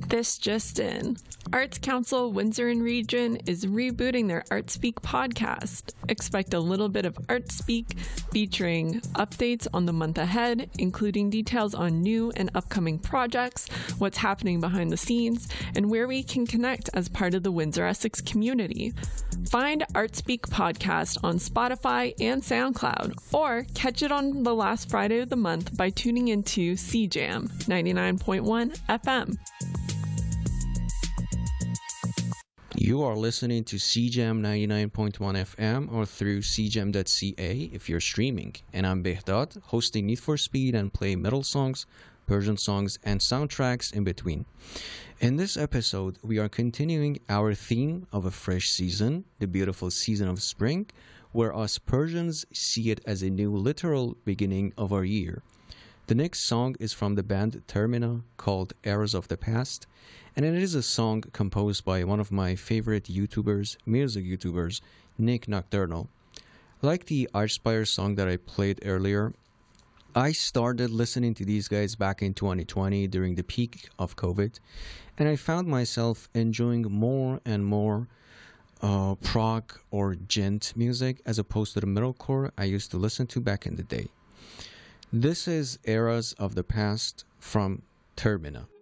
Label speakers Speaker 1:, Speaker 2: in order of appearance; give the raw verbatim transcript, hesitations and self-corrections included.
Speaker 1: This just in. Arts Council Windsor and Region is rebooting their Art Speak podcast. Expect a little bit of Art Speak featuring updates on the month ahead, including details on new and upcoming projects, what's happening behind the scenes, and where we can connect as part of the Windsor Essex community. Find Art Speak podcast on Spotify and SoundCloud, or catch it on the last Friday of the month by tuning into C Jam ninety-nine point one F M.
Speaker 2: You are listening to C Jam ninety-nine point one F M or through c jam dot c a if you're streaming. And I'm Behdad, hosting Need for Speed and play metal songs, Persian songs, and soundtracks in between. In this episode, we are continuing our theme of a fresh season, the beautiful season of spring, where us Persians see it as a new literal beginning of our year. The next song is from the band Termina called Eras of the Past, and it is a song composed by one of my favorite YouTubers, music YouTubers, Nick Nocturnal. Like the Archspire song that I played earlier, I started listening to these guys back in twenty twenty during the peak of COVID, and I found myself enjoying more and more uh, prog or gent music as opposed to the metalcore I used to listen to back in the day. This is Eras of the Past from Termina.